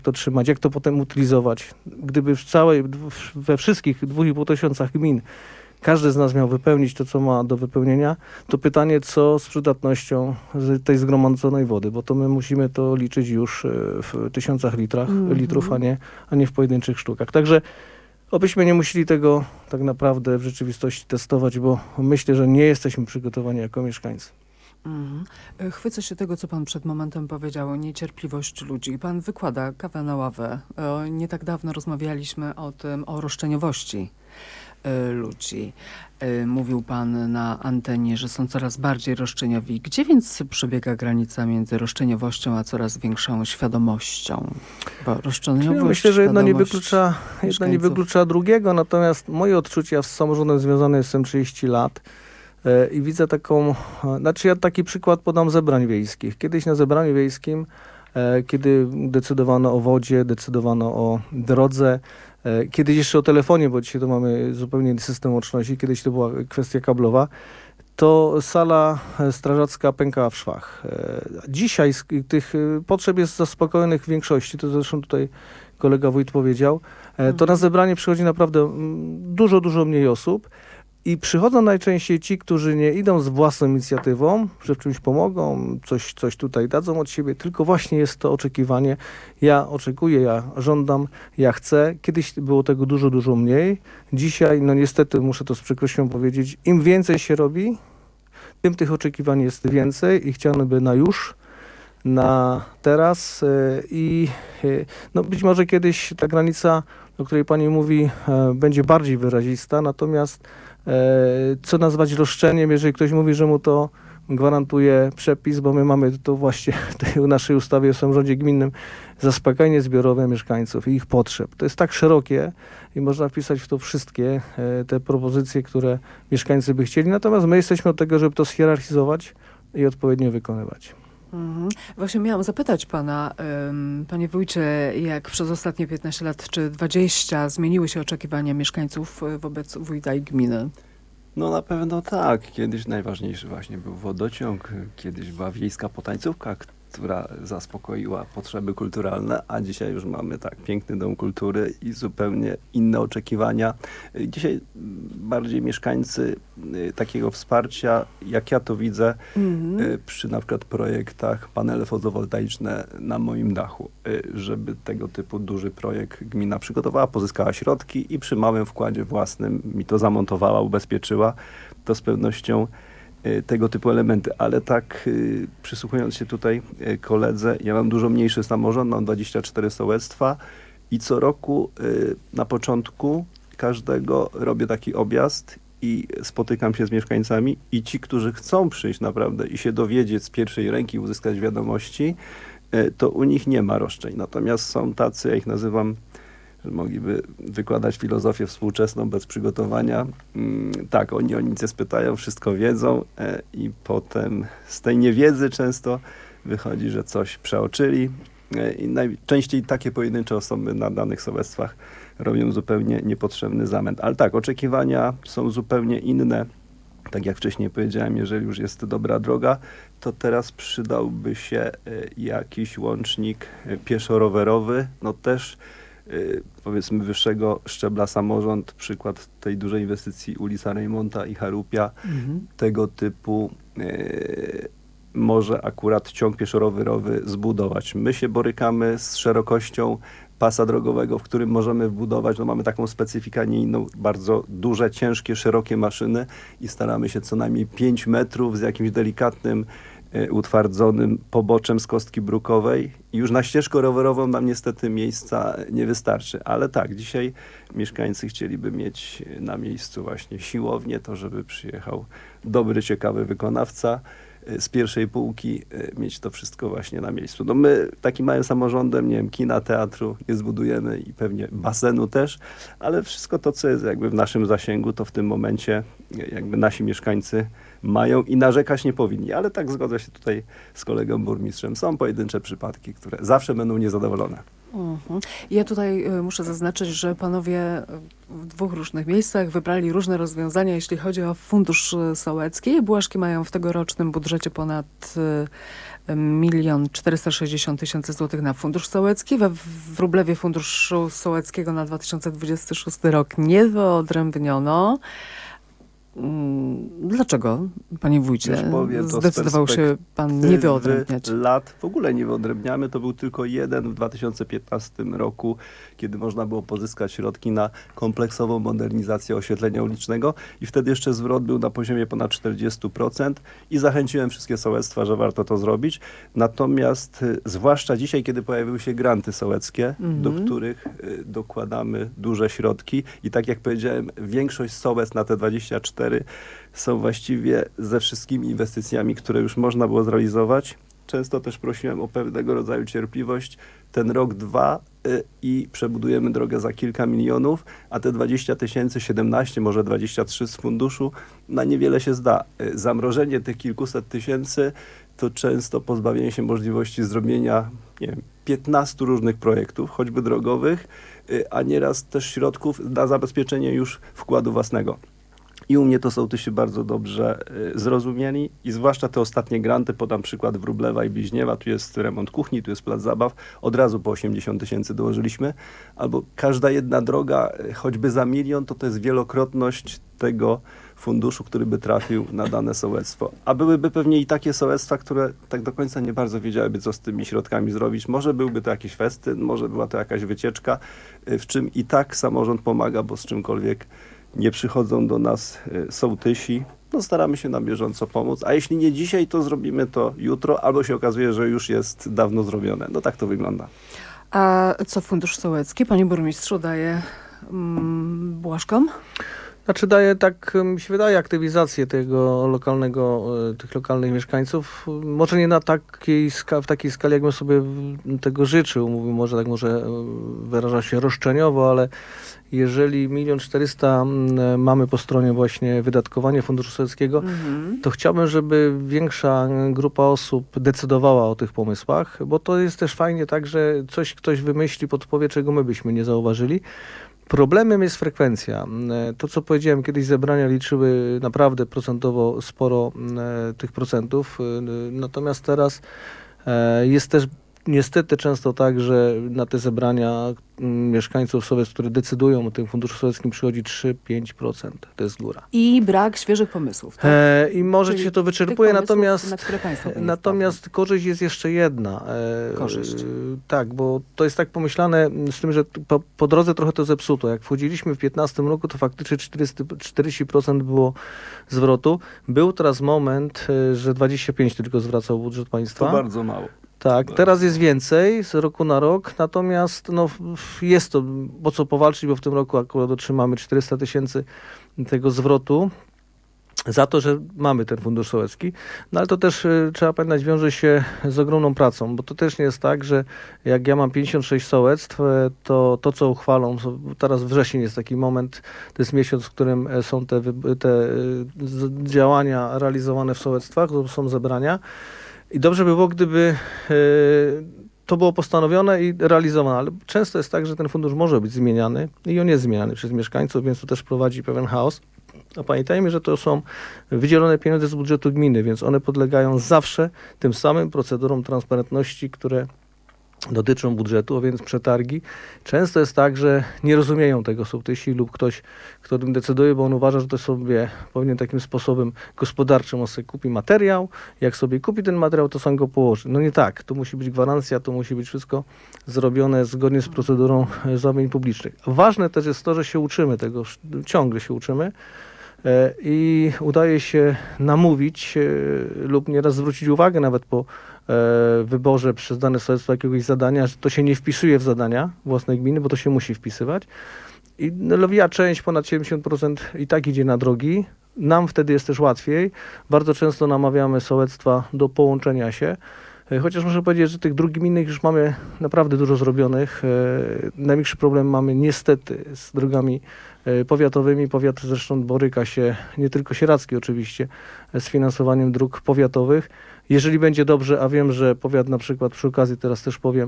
to trzymać, jak to potem utylizować. Gdyby we wszystkich 2500 gmin każdy z nas miał wypełnić to, co ma do wypełnienia, to pytanie, co z przydatnością tej zgromadzonej wody, bo to my musimy to liczyć już w tysiącach litrów, a nie w pojedynczych sztukach. Także obyśmy nie musieli tego tak naprawdę w rzeczywistości testować, bo myślę, że nie jesteśmy przygotowani jako mieszkańcy. Chwycę się tego, co pan przed momentem powiedział o niecierpliwość ludzi. Pan wykłada kawę na ławę. Nie tak dawno rozmawialiśmy o tym, o roszczeniowości ludzi. Mówił pan na antenie, że są coraz bardziej roszczeniowi. Gdzie więc przebiega granica między roszczeniowością a coraz większą świadomością? Bo roszczeniowość, ja myślę, że jedno nie mieszkańców. wyklucza drugiego, natomiast moje odczucia z samorządem związane jestem 30 lat i widzę ja taki przykład podam zebrań wiejskich. Kiedyś na zebraniu wiejskim, kiedy decydowano o wodzie, decydowano o drodze, kiedyś jeszcze o telefonie, bo dzisiaj to mamy zupełnie inny system łączności, kiedyś to była kwestia kablowa, to sala strażacka pękała w szwach. Dzisiaj z tych potrzeb jest zaspokojonych w większości, to zresztą tutaj kolega wójt powiedział, to na zebranie przychodzi naprawdę dużo mniej osób. I przychodzą najczęściej ci, którzy nie idą z własną inicjatywą, że w czymś pomogą, coś tutaj dadzą od siebie, tylko właśnie jest to oczekiwanie. Ja oczekuję, ja żądam, ja chcę. Kiedyś było tego dużo mniej. Dzisiaj, no niestety, muszę to z przykrością powiedzieć, im więcej się robi, tym tych oczekiwań jest więcej i chciano by na już, na teraz i no być może kiedyś ta granica, o której pani mówi, będzie bardziej wyrazista, natomiast co nazwać roszczeniem, jeżeli ktoś mówi, że mu to gwarantuje przepis, bo my mamy to właśnie w naszej ustawie o samorządzie gminnym zaspokajanie zbiorowe mieszkańców i ich potrzeb. To jest tak szerokie i można wpisać w to wszystkie te propozycje, które mieszkańcy by chcieli. Natomiast my jesteśmy od tego, żeby to schierarchizować i odpowiednio wykonywać. Właśnie miałam zapytać pana, panie wójcie, jak przez ostatnie 15 lat czy 20 zmieniły się oczekiwania mieszkańców wobec wójta i gminy? No na pewno tak. Kiedyś najważniejszy właśnie był wodociąg, kiedyś była wiejska potańcówka, która zaspokoiła potrzeby kulturalne, a dzisiaj już mamy tak piękny dom kultury i zupełnie inne oczekiwania. Dzisiaj bardziej mieszkańcy takiego wsparcia, jak ja to widzę, przy na przykład projektach panele fotowoltaiczne na moim dachu, żeby tego typu duży projekt gmina przygotowała, pozyskała środki i przy małym wkładzie własnym mi to zamontowała, ubezpieczyła, to z pewnością tego typu elementy, ale tak przysłuchując się tutaj koledze, ja mam dużo mniejszy samorząd, mam 24 sołectwa i co roku na początku każdego robię taki objazd i spotykam się z mieszkańcami i ci, którzy chcą przyjść naprawdę i się dowiedzieć z pierwszej ręki, uzyskać wiadomości, to u nich nie ma roszczeń. Natomiast są tacy, ja ich nazywam, że mogliby wykładać filozofię współczesną bez przygotowania. Tak, oni o nic nie spytają, wszystko wiedzą i potem z tej niewiedzy często wychodzi, że coś przeoczyli i najczęściej takie pojedyncze osoby na danych sołectwach robią zupełnie niepotrzebny zamęt. Ale tak, oczekiwania są zupełnie inne. Tak jak wcześniej powiedziałem, jeżeli już jest dobra droga, to teraz przydałby się jakiś łącznik pieszo-rowerowy, no też powiedzmy wyższego szczebla samorząd, przykład tej dużej inwestycji ulica Rejmonta i Charupia, tego typu może akurat ciąg pieszo-rowerowy zbudować. My się borykamy z szerokością pasa drogowego, w którym możemy wbudować, no mamy taką specyfikę, nie inną, bardzo duże, ciężkie, szerokie maszyny i staramy się co najmniej 5 metrów z jakimś delikatnym utwardzonym poboczem z kostki brukowej i już na ścieżkę rowerową nam niestety miejsca nie wystarczy. Ale tak, dzisiaj mieszkańcy chcieliby mieć na miejscu właśnie siłownię, to żeby przyjechał dobry, ciekawy wykonawca z pierwszej półki, mieć to wszystko właśnie na miejscu. No my takim małym samorządem, nie wiem, kina, teatru nie zbudujemy i pewnie basenu też, ale wszystko to, co jest jakby w naszym zasięgu, to w tym momencie jakby nasi mieszkańcy mają i narzekać nie powinni. Ale tak zgodzę się tutaj z kolegą burmistrzem. Są pojedyncze przypadki, które zawsze będą niezadowolone. Mhm. Ja tutaj muszę zaznaczyć, że panowie w dwóch różnych miejscach wybrali różne rozwiązania, jeśli chodzi o Fundusz Sołecki. Błaszki mają w tegorocznym budżecie ponad 1 460 000 złotych na Fundusz Sołecki. We Wróblewie Funduszu Sołeckiego na 2026 rok nie wyodrębniono. Dlaczego, panie wójcie, Już powiem to z zdecydował się pan nie wyodrębniać? Lat w ogóle nie wyodrębniamy. To był tylko jeden w 2015 roku, kiedy można było pozyskać środki na kompleksową modernizację oświetlenia ulicznego i wtedy jeszcze zwrot był na poziomie ponad 40% i zachęciłem wszystkie sołectwa, że warto to zrobić. Natomiast zwłaszcza dzisiaj, kiedy pojawiły się granty sołeckie, do których dokładamy duże środki i tak jak powiedziałem, większość sołectw na te 24 są właściwie ze wszystkimi inwestycjami, które już można było zrealizować. Często też prosiłem o pewnego rodzaju cierpliwość. Ten rok, 2 i przebudujemy drogę za kilka milionów, a te 20 000, 17, może 23 z funduszu, na niewiele się zda. Zamrożenie tych kilkuset tysięcy to często pozbawienie się możliwości zrobienia, nie wiem, 15 różnych projektów, choćby drogowych, a nieraz też środków na zabezpieczenie już wkładu własnego. I u mnie to sołtysi bardzo dobrze zrozumieli i zwłaszcza te ostatnie granty, podam przykład Wróblewa i Bliźniewa, tu jest remont kuchni, tu jest plac zabaw, od razu po 80 000 dołożyliśmy, albo każda jedna droga, choćby za 1 000 000, to jest wielokrotność tego funduszu, który by trafił na dane sołectwo. A byłyby pewnie i takie sołectwa, które tak do końca nie bardzo wiedziałyby, co z tymi środkami zrobić. Może byłby to jakiś festyn, może była to jakaś wycieczka, w czym i tak samorząd pomaga, bo z czymkolwiek nie przychodzą do nas sołtysi, no staramy się na bieżąco pomóc, a jeśli nie dzisiaj, to zrobimy to jutro, albo się okazuje, że już jest dawno zrobione. No tak to wygląda. A co Fundusz Sołecki, panie burmistrzu, daje Błaszkom? Znaczy daje, tak mi się wydaje, aktywizację tego lokalnego, tych lokalnych mieszkańców. Może nie na w takiej skali, jakbym sobie tego życzył. Mówię, może wyraża się roszczeniowo, ale jeżeli 1 400 000 mamy po stronie właśnie wydatkowanie Funduszu Sołeckiego, to chciałbym, żeby większa grupa osób decydowała o tych pomysłach, bo to jest też fajnie tak, że coś ktoś wymyśli, podpowie, czego my byśmy nie zauważyli. Problemem jest frekwencja. To, co powiedziałem, kiedyś zebrania liczyły naprawdę procentowo sporo tych procentów, natomiast teraz jest też niestety często tak, że na te zebrania mieszkańców sołectw, które decydują o tym Funduszu Sołeckim, przychodzi 3-5%. To jest góra. I brak świeżych pomysłów. Tak? I może Czyli się to wyczerpuje, tych pomysłów, na które państwo natomiast korzyść jest jeszcze jedna. Korzyść. Tak, bo to jest tak pomyślane z tym, że po drodze trochę to zepsuto. Jak wchodziliśmy w 2015 roku, to faktycznie 40% było zwrotu. Był teraz moment, że 25% tylko zwracał budżet państwa. To bardzo mało. Tak, teraz jest więcej z roku na rok, natomiast no, jest to o co powalczyć, bo w tym roku akurat otrzymamy 400 000 tego zwrotu za to, że mamy ten Fundusz Sołecki. No ale to też trzeba pamiętać, wiąże się z ogromną pracą, bo to też nie jest tak, że jak ja mam 56 sołectw, to co uchwalą, teraz wrzesień jest taki moment, to jest miesiąc, w którym są te działania realizowane w sołectwach, są zebrania. I dobrze by było, gdyby to było postanowione i realizowane, ale często jest tak, że ten fundusz może być zmieniany i on jest zmieniany przez mieszkańców, więc to też prowadzi pewien chaos. A pamiętajmy, że to są wydzielone pieniądze z budżetu gminy, więc one podlegają zawsze tym samym procedurom transparentności, które dotyczą budżetu, a więc przetargi. Często jest tak, że nie rozumieją tego sołtysi lub ktoś, kto tym decyduje, bo on uważa, że to sobie powinien takim sposobem gospodarczym, on sobie kupi materiał, jak sobie kupi ten materiał, to sam go położy. No nie tak, to musi być gwarancja, to musi być wszystko zrobione zgodnie z procedurą zamówień publicznych. Ważne też jest to, że się uczymy tego, ciągle się uczymy i udaje się namówić lub nieraz zwrócić uwagę nawet po wyborze przez dane sołectwo jakiegoś zadania, że to się nie wpisuje w zadania własnej gminy, bo to się musi wpisywać. I lwia część, ponad 70% i tak idzie na drogi. Nam wtedy jest też łatwiej. Bardzo często namawiamy sołectwa do połączenia się. Chociaż muszę powiedzieć, że tych dróg gminnych już mamy naprawdę dużo zrobionych. Największy problem mamy niestety z drogami powiatowymi. Powiat zresztą boryka się, nie tylko sieradzki oczywiście, z finansowaniem dróg powiatowych. Jeżeli będzie dobrze, a wiem, że powiat na przykład, przy okazji teraz też powiem,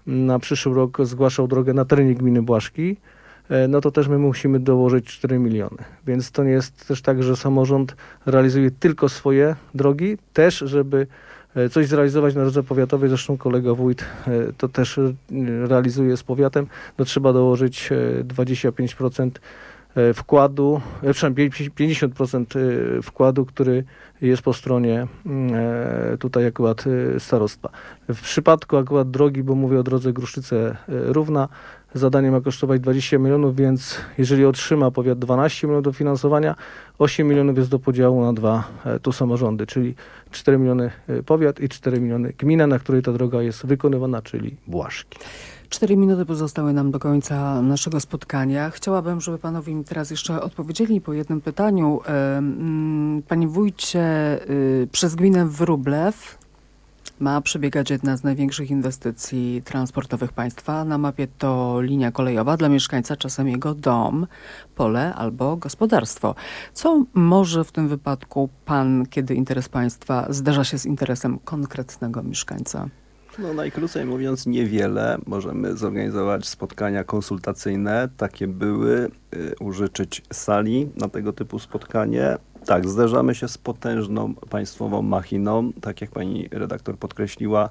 na przyszły rok zgłaszał drogę na terenie gminy Błaszki, no to też my musimy dołożyć 4 miliony. Więc to nie jest też tak, że samorząd realizuje tylko swoje drogi, też żeby coś zrealizować na drodze powiatowej, zresztą kolega wójt to też realizuje z powiatem, no trzeba dołożyć 25% wkładu, przynajmniej 50% wkładu, który jest po stronie tutaj akurat starostwa. W przypadku akurat drogi, bo mówię o drodze Gruszczyce-Równa, zadanie ma kosztować 20 milionów, więc jeżeli otrzyma powiat 12 milionów dofinansowania, 8 milionów jest do podziału na dwa tu samorządy, czyli 4 miliony powiat i 4 miliony gmina, na której ta droga jest wykonywana, czyli Błaszki. 4 minuty pozostały nam do końca naszego spotkania. Chciałabym, żeby panowie mi teraz jeszcze odpowiedzieli po jednym pytaniu. Panie wójcie, przez gminę Wróblew ma przebiegać jedna z największych inwestycji transportowych państwa. Na mapie to linia kolejowa, dla mieszkańca czasem jego dom, pole albo gospodarstwo. Co może w tym wypadku pan, kiedy interes państwa zderza się z interesem konkretnego mieszkańca? No najkrócej mówiąc niewiele. Możemy zorganizować spotkania konsultacyjne. Takie były, użyczyć sali na tego typu spotkanie. Tak, zderzamy się z potężną państwową machiną. Tak jak pani redaktor podkreśliła,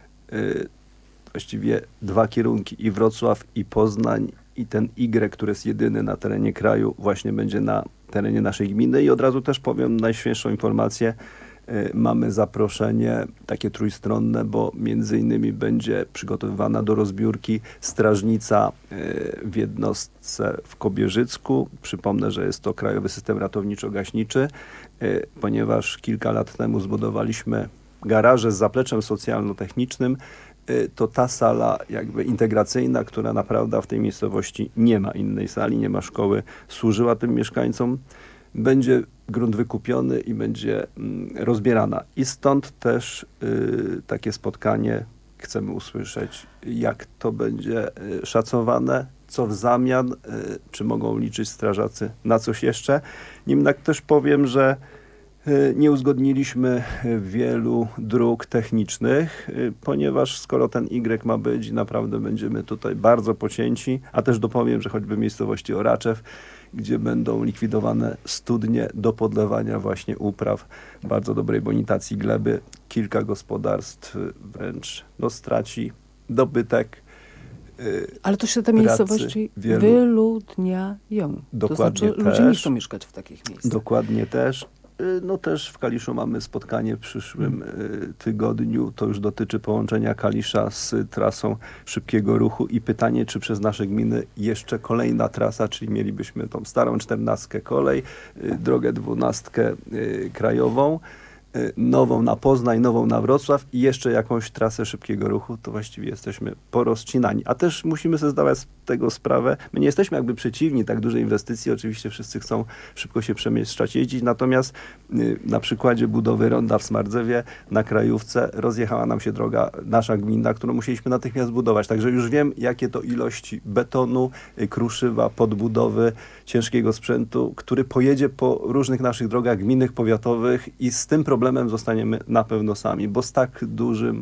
właściwie dwa kierunki, i Wrocław, i Poznań, i ten Y, który jest jedyny na terenie kraju, właśnie będzie na terenie naszej gminy. I od razu też powiem najświeższą informację. Mamy zaproszenie takie trójstronne, bo między innymi będzie przygotowywana do rozbiórki strażnica w jednostce w Kobierzycku. Przypomnę, że jest to Krajowy System Ratowniczo-Gaśniczy, ponieważ kilka lat temu zbudowaliśmy garaże z zapleczem socjalno-technicznym. To ta sala jakby integracyjna, która naprawdę w tej miejscowości nie ma innej sali, nie ma szkoły, służyła tym mieszkańcom. Będzie grunt wykupiony i będzie rozbierana. I stąd też takie spotkanie chcemy usłyszeć, jak to będzie szacowane, co w zamian, czy mogą liczyć strażacy na coś jeszcze. Niemniej też powiem, że nie uzgodniliśmy wielu dróg technicznych, ponieważ skoro ten Y ma być, naprawdę będziemy tutaj bardzo pocięci, a też dopowiem, że choćby w miejscowości Oraczew, gdzie będą likwidowane studnie do podlewania właśnie upraw, bardzo dobrej bonitacji gleby, kilka gospodarstw wręcz straci dobytek. Ale to się te miejscowości wyludniają. Dokładnie to znaczy, ludzie nie chcą mieszkać w takich miejscach. Dokładnie też. No też w Kaliszu mamy spotkanie w przyszłym tygodniu. To już dotyczy połączenia Kalisza z trasą szybkiego ruchu i pytanie, czy przez nasze gminy jeszcze kolejna trasa, czyli mielibyśmy tą starą 14 kolej, drogę 12 krajową, nową na Poznań, nową na Wrocław i jeszcze jakąś trasę szybkiego ruchu, to właściwie jesteśmy porozcinani. A też musimy sobie zdawać z tego sprawę, my nie jesteśmy jakby przeciwni tak dużej inwestycji, oczywiście wszyscy chcą szybko się przemieszczać, jeździć, natomiast na przykładzie budowy ronda w Smardzewie na Krajówce rozjechała nam się droga nasza gminna, którą musieliśmy natychmiast budować, także już wiem, jakie to ilości betonu, kruszywa, podbudowy, ciężkiego sprzętu, który pojedzie po różnych naszych drogach gminnych, powiatowych i z tym problemem zostaniemy na pewno sami, bo z tak dużym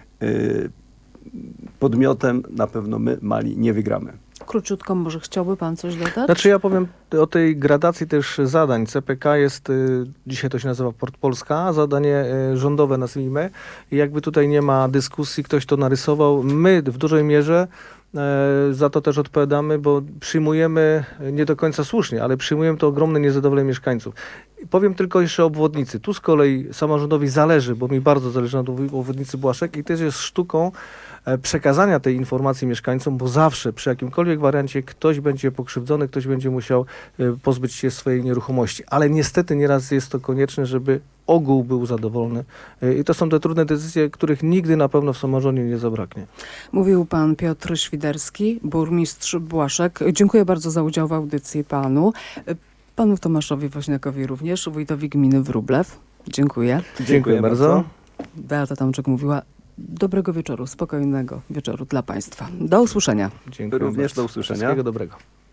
podmiotem na pewno my, mali, nie wygramy. Króciutko, może chciałby pan coś dodać? Znaczy ja powiem o tej gradacji też zadań. CPK jest, dzisiaj to się nazywa Port Polska, zadanie rządowe nazwijmy. I jakby tutaj nie ma dyskusji, ktoś to narysował. My w dużej mierze za to też odpowiadamy, bo przyjmujemy, nie do końca słusznie, ale przyjmujemy to ogromne niezadowolenie mieszkańców. Powiem tylko jeszcze o obwodnicy. Tu z kolei samorządowi zależy, bo mi bardzo zależy na obwodnicy Błaszek i też jest sztuką przekazania tej informacji mieszkańcom, bo zawsze przy jakimkolwiek wariancie ktoś będzie pokrzywdzony, ktoś będzie musiał pozbyć się swojej nieruchomości. Ale niestety nieraz jest to konieczne, żeby ogół był zadowolony. I to są te trudne decyzje, których nigdy na pewno w samorządzie nie zabraknie. Mówił pan Piotr Świderski, burmistrz Błaszek. Dziękuję bardzo za udział w audycji panu. Panu Tomaszowi Woźniakowi również, wójtowi gminy Wróblew. Dziękuję. Dziękuję bardzo. Beata Tomczyk mówiła, dobrego wieczoru, spokojnego wieczoru dla państwa. Do usłyszenia. Dziękuję Również bardzo. do usłyszenia. Wszystkiego dobrego.